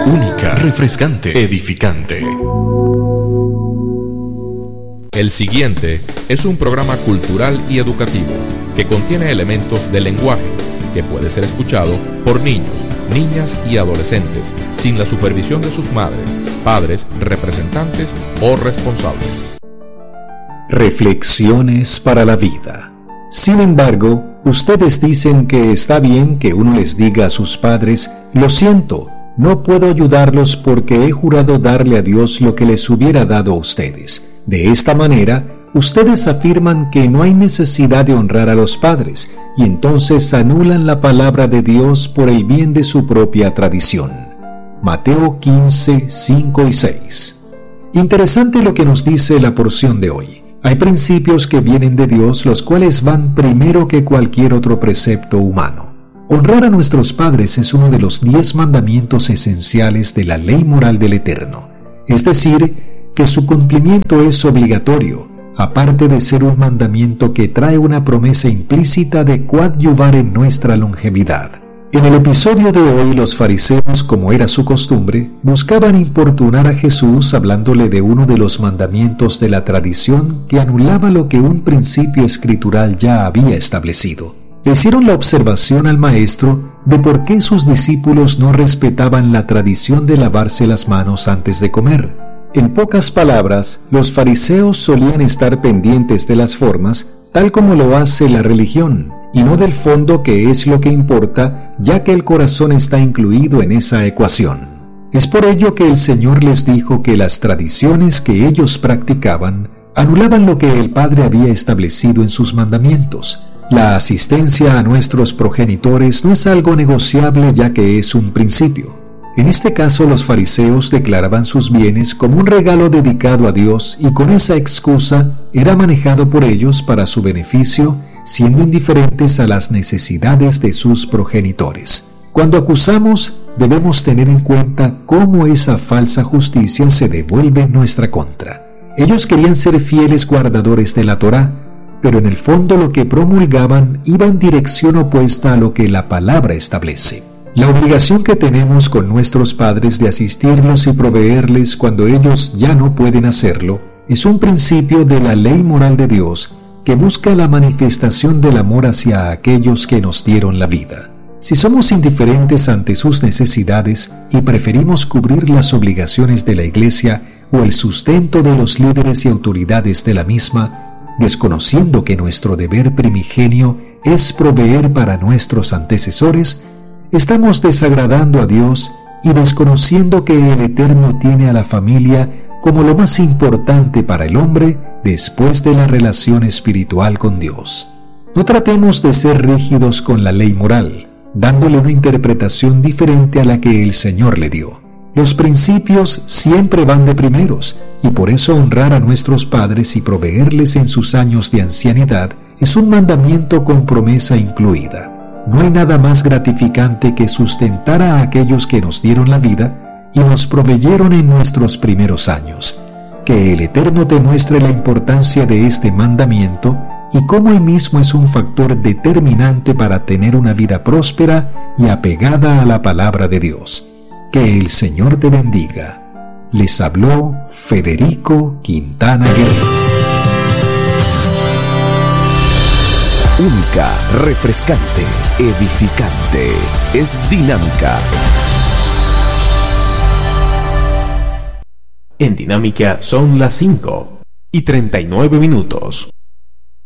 Única, refrescante, edificante. El siguiente es un programa cultural y educativo que contiene elementos del lenguaje que puede ser escuchado por niños, niñas y adolescentes sin la supervisión de sus madres, padres, representantes o responsables. Reflexiones para la vida. Sin embargo, ustedes dicen que está bien que uno les diga a sus padres: lo siento, no puedo ayudarlos porque he jurado darle a Dios lo que les hubiera dado a ustedes. De esta manera, ustedes afirman que no hay necesidad de honrar a los padres y entonces anulan la palabra de Dios por el bien de su propia tradición. Mateo 15, 5 y 6. Interesante lo que nos dice la porción de hoy. Hay principios que vienen de Dios, los cuales van primero que cualquier otro precepto humano. Honrar a nuestros padres es uno de los 10 mandamientos esenciales de la ley moral del Eterno. Es decir, que su cumplimiento es obligatorio, aparte de ser un mandamiento que trae una promesa implícita de coadyuvar en nuestra longevidad. En el episodio de hoy, los fariseos, como era su costumbre, buscaban importunar a Jesús hablándole de uno de los mandamientos de la tradición que anulaba lo que un principio escritural ya había establecido. Le hicieron la observación al maestro de por qué sus discípulos no respetaban la tradición de lavarse las manos antes de comer. En pocas palabras, los fariseos solían estar pendientes de las formas, tal como lo hace la religión, y no del fondo, que es lo que importa, ya que el corazón está incluido en esa ecuación. Es por ello que el Señor les dijo que las tradiciones que ellos practicaban anulaban lo que el Padre había establecido en sus mandamientos. La asistencia a nuestros progenitores no es algo negociable, ya que es un principio. En este caso, los fariseos declaraban sus bienes como un regalo dedicado a Dios y con esa excusa era manejado por ellos para su beneficio, siendo indiferentes a las necesidades de sus progenitores. Cuando acusamos, debemos tener en cuenta cómo esa falsa justicia se devuelve en nuestra contra. Ellos querían ser fieles guardadores de la Torá, pero en el fondo lo que promulgaban iba en dirección opuesta a lo que la palabra establece. La obligación que tenemos con nuestros padres de asistirlos y proveerles cuando ellos ya no pueden hacerlo es un principio de la ley moral de Dios que busca la manifestación del amor hacia aquellos que nos dieron la vida. Si somos indiferentes ante sus necesidades y preferimos cubrir las obligaciones de la Iglesia o el sustento de los líderes y autoridades de la misma, desconociendo que nuestro deber primigenio es proveer para nuestros antecesores, estamos desagradando a Dios y desconociendo que el Eterno tiene a la familia como lo más importante para el hombre después de la relación espiritual con Dios. No tratemos de ser rígidos con la ley moral, dándole una interpretación diferente a la que el Señor le dio. Los principios siempre van de primeros, y por eso honrar a nuestros padres y proveerles en sus años de ancianidad es un mandamiento con promesa incluida. No hay nada más gratificante que sustentar a aquellos que nos dieron la vida y nos proveyeron en nuestros primeros años. Que el Eterno te muestre la importancia de este mandamiento y cómo él mismo es un factor determinante para tener una vida próspera y apegada a la palabra de Dios. Que el Señor te bendiga. Les habló Federico Quintana Guerrero. Única, refrescante, edificante, es dinámica. En Dinámica son las 5:39.